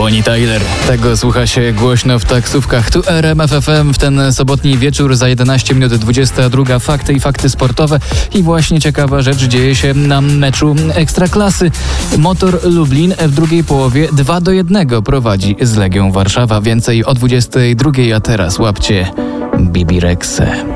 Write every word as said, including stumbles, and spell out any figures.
Bonnie Tyler. Tego słucha się głośno w taksówkach. Tu R M F F M w ten sobotni wieczór za jedenaście minut dwudziesta druga. Fakty i fakty sportowe. I właśnie ciekawa rzecz dzieje się na meczu Ekstraklasy. Motor Lublin w drugiej połowie dwa do jednego prowadzi z Legią Warszawa. Więcej o dwudziestej drugiej, a teraz łapcie Bibi Rexę.